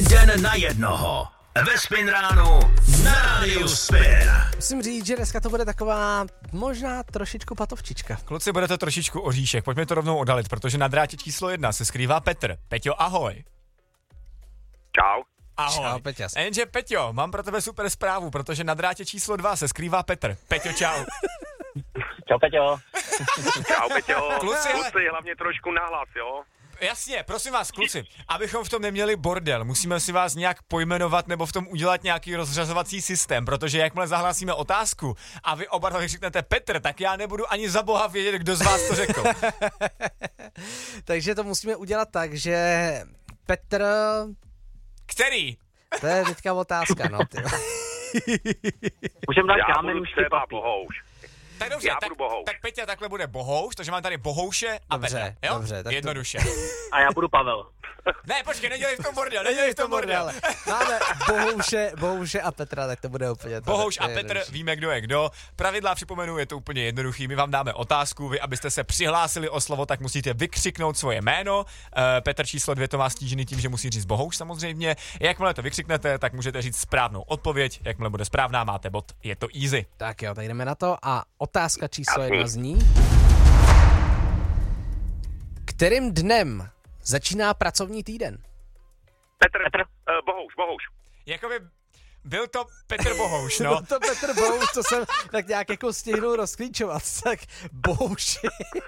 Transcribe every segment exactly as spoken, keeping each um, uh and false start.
den na jednoho. Ve Spin ránu na rádiu Spin. Musím říct, že dneska to bude taková možná trošičku patovčička. Kluci, bude to trošičku oříšek, pojďme to rovnou odalit, protože na drátě číslo jedna se skrývá Petr. Peťo, ahoj. Čau. Ahoj. Čau, Peťas. Jenže Peťo, mám pro tebe super zprávu, protože na drátě číslo dva se skrývá Petr. Peťo, čau. Čau, Peťo. Čau, Peťo. Kluci, ale- Kluci, hlavně trošku nahlas, jo? Jasně, prosím vás, kluci, abychom v tom neměli bordel, musíme si vás nějak pojmenovat nebo v tom udělat nějaký rozřazovací systém, protože jakmile zahlásíme otázku a vy oba dva řeknete Petr, tak já nebudu ani za boha vědět, kdo z vás to řekl. Takže to musíme udělat tak, že Petr... Který? To je teďka otázka, no. Ty. Můžeme dát Já budu kámenůžky třeba papír. Bohouš. Tak dobře, Já tak, budu Bohouš. tak Peťa takhle bude Bohouš, takže mám tady Bohouše a Dobře, Petra, jo? dobře, tak to- Jednoduše. A já budu Pavel. Ne, počkej, nedělej v tom bordel, nedělej v tom bordel. Máme Bohouše, Bohouše a Petra, tak to bude úplně to. Bohouš to a je Petr, jednodušší. víme, kdo je kdo. Pravidla připomenu, je to úplně jednoduchý. My vám dáme otázku, vy, abyste se přihlásili o slovo, tak musíte vykřiknout svoje jméno. Uh, Petr číslo dvě to má stížený tím, že musí říct Bohouš samozřejmě. Jakmile to vykřiknete, tak můžete říct správnou odpověď. Jakmile bude správná, máte bod. Je to easy. Tak jo, tak jdeme na to a otázka číslo Jasný. jedna zní. Kterým dnem začíná pracovní týden? Petr, Petr. Uh, Bohouš, Bohouš. Jakoby byl to Petr Bohouš, No no. to Petr Bohouš, to jsem tak nějak jako stihnul rozklíčovat, tak Bohouši,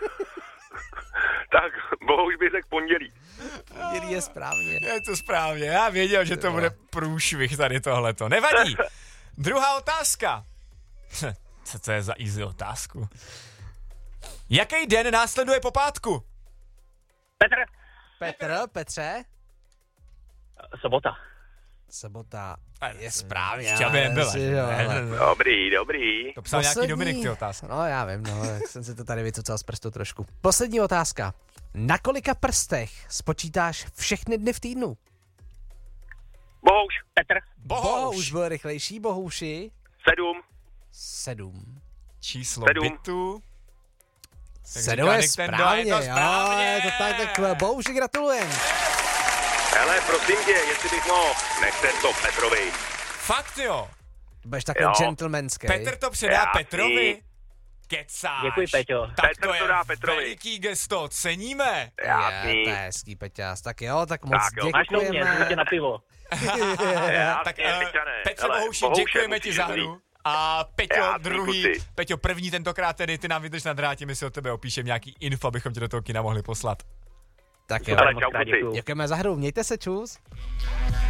Tak, Bohouš by řekl pondělí. který je správně. Je to správně, já věděl, že to bude průšvih tady tohleto. Nevadí. Druhá otázka. Co to je za easy otázku? Jaký den následuje po pátku? Petr. Petr, Petře? Sobota. Sobota je je správně. Ještě aby nebyla. si, jo, ale- Dobrý, dobrý. To psal nějaký Dominik ty otázky. No já vím, no, jak jsem si to tady vycucal z prstu trošku. Poslední otázka. Na kolika prstech spočítáš všechny dny v týdnu? Bohouš. Petr. Bohouš. Už byl rychlejší, Bohouši. Sedm. Sedm. Číslo Sedm. bytu. Tak Sedm říká je Nick Tendo, správně, je to správně. jo, je to tak, tak Bohouši, gratulujem. Hele, prosím tě, jestli bych mohl, nechte to Petrovi. Fakt jo. Budeš takový Jo. gentlemanský. Petr to předá Jasný. Petrovi. Kecáš. Děkuji, Peťo. Tak Petr to je to dá Petrovi. veliký gesto, ceníme. Je, Jasný. to je hezký, Peťas. Tak jo, tak moc Tak jo. Máš to mě, děkujeme. tě na pivo. Jasně, Tak uh, Peťane. Petře Hele, Bohouši, Bohouše děkujeme musíš ti za vzít. hru. A Peťo Jasný, druhý, kluci. Peťo první tentokrát tedy, ty nám vydrž na drátě, my si od tebe opíšeme nějaký info, abychom tě do toho kina mohli poslat. Tak jo, Ale Moc čau, krát kluci. děkuju. děkujeme za hru, mějte se, čus.